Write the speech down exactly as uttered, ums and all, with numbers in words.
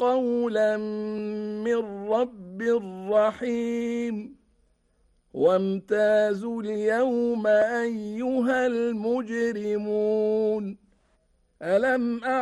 قولا من رب رحيم وامتازوا اليوم أيها المجرمون ألم